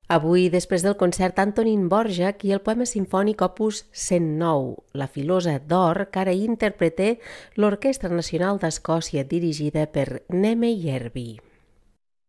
Avui, després del concert Antonín Dvořák i el poema sinfònic opus 109, La filosa d'or, que ara interpreta l'Orquestra Nacional d'Escòcia dirigida per Neme Järvi.